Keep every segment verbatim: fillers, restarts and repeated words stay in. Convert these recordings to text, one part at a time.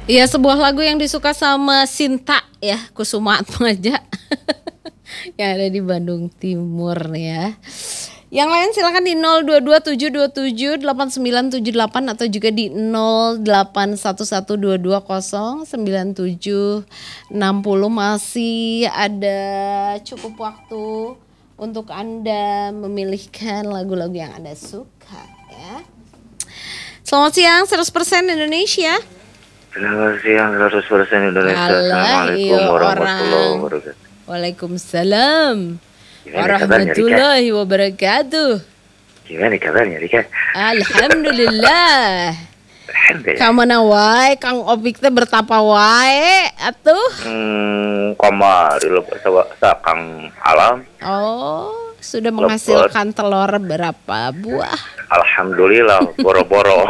Iya, sebuah lagu yang disuka sama Sinta ya, Kusuma Atmaja yang ada di Bandung Timur nih ya. Yang lain silakan di nol dua dua tujuh dua tujuh delapan sembilan tujuh delapan atau juga di nol delapan satu satu dua dua nol sembilan tujuh enam nol. Masih ada cukup waktu untuk Anda memilihkan lagu-lagu yang Anda suka ya. Selamat siang seratus persen Indonesia. Selamat siang seratus persen Indonesia. Alah, Assalamualaikum iya warahmatullahi orang. wabarakatuh. Waalaikumsalam Gimana kabarnya, Rika? warahmatullahi wabarakatuh. Gimana kabarnya, Rika? Alhamdulillah. Alhamdulillah. Kamana wae Kang Opik teh bertapa wae atuh. Hmm, kamari lepas sakang alam. Oh, sudah menghasilkan telur berapa buah? Alhamdulillah, boro-boro.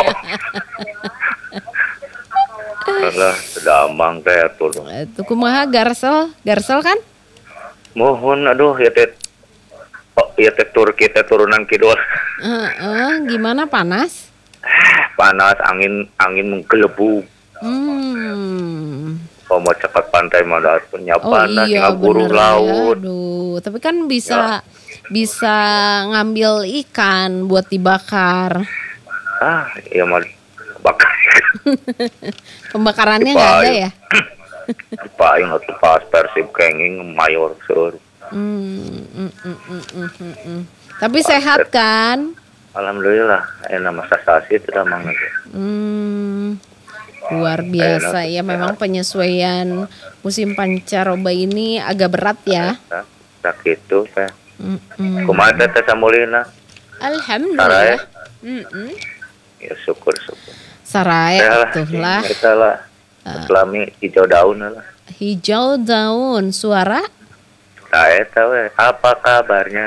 Allah sudah ambang teh tuh. Itu kumaha garsel? Garsel kan? Mohon aduh ya teh. Oh, ya teh tur kita turunan kidul. Heeh, gimana panas? Panas, angin angin menggelebu. Hmm. Kalau mau cepat pantai mah punya Oh panas, iya ngaburu bener laut. ya. Aduh, tapi kan bisa bisa ngambil ikan buat dibakar. Ah, iya mah bakar. Pembakarannya nggak ada ya? Paling atau pas Persib kenging mayor sur. Hmm, mm, mm, mm, mm, mm, mm. Tapi sehat kan? Alhamdulillah, enak masa sasi itu dah mang. Hmm, luar biasa ya. Memang penyesuaian musim pancaroba ini agak berat ya. Sakit tuh teh. Mm, mm. Kumaha teh Samulina? Alhamdulillah. Mm, mm. Ya syukur syukur. Saraya tuh lah. Kita lah. Islami hijau daun lah. Hijau daun suara. Saya tahu apa kabarnya?